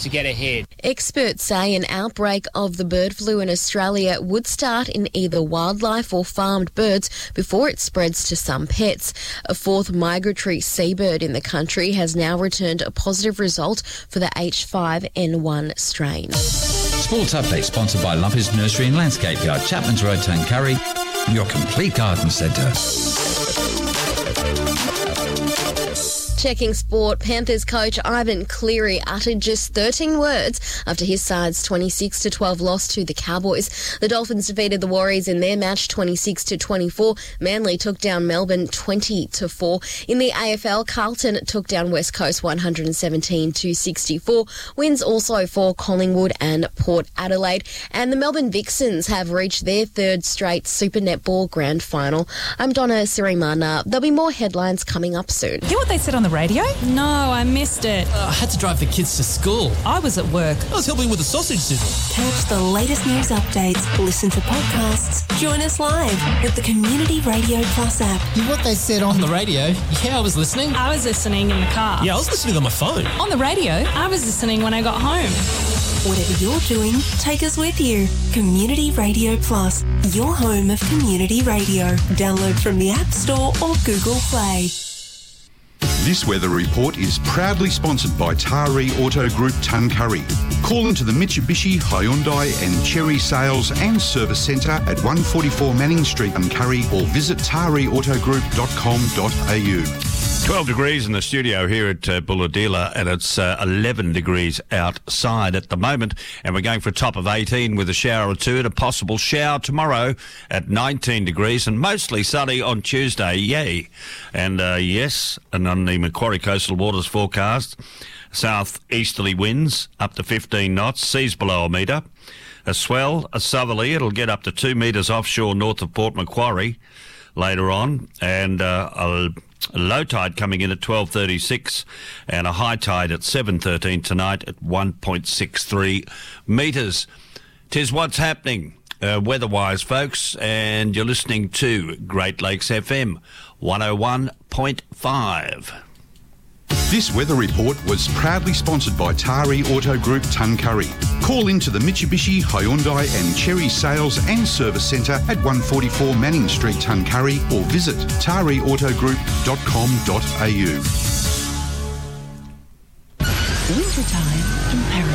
to get ahead. Experts say an outbreak of the bird flu in Australia would start in either wildlife or farmed birds before it spreads to some pets. A fourth migratory seabird in the country has now returned a positive result for the H5N1 strain. Sports Update sponsored by Lumpy's Nursery and Landscape Yard, Chapman's Road, Tuncurry, your complete garden centre. Checking sport, Panthers coach Ivan Cleary uttered just 13 words after his side's 26-12 loss to the Cowboys. The Dolphins defeated the Warriors in their match 26-24. Manly took down Melbourne 20-4. In the AFL, Carlton took down West Coast 117-64. Wins also for Collingwood and Port Adelaide. And the Melbourne Vixens have reached their third straight Super Netball Grand Final. I'm Donna Sirimana. There'll be more headlines coming up soon. Hear what they said on the radio? No, I missed it. I had to drive the kids to school. I was at work. I was helping with the sausage sizzle. Catch the latest news updates, listen to podcasts, join us live with the Community Radio Plus app. Hear what they said on the radio? Yeah, I was listening. I was listening in the car. Yeah, I was listening on my phone. On the radio? I was listening when I got home. Whatever you're doing, take us with you. Community Radio Plus, your home of community radio. Download from the App Store or Google Play. This weather report is proudly sponsored by Taree Auto Group Tuncurry. Call into the Mitsubishi, Hyundai and Chery Sales and Service Centre at 144 Manning Street, Tuncurry, or visit tareautogroup.com.au. 12 degrees in the studio here at Bulahdelah, and it's 11 degrees outside at the moment, and we're going for a top of 18 with a shower or two and a possible shower tomorrow at 19 degrees and mostly sunny on Tuesday, yay. And yes, and on the Macquarie Coastal Waters forecast, south-easterly winds up to 15 knots, seas below a metre. A swell, a southerly, it'll get up to 2 metres offshore north of Port Macquarie later on, and a low tide coming in at 12:36 and a high tide at 7:13 tonight at 1.63 metres. 'Tis what's happening weather-wise, folks, and you're listening to Great Lakes FM 101.5. This weather report was proudly sponsored by Taree Auto Group Tuncurry. Call into the Mitsubishi, Hyundai and Chery Sales and Service Centre at 144 Manning Street, Tuncurry, or visit tareautogroup.com.au. Wintertime in Paradise.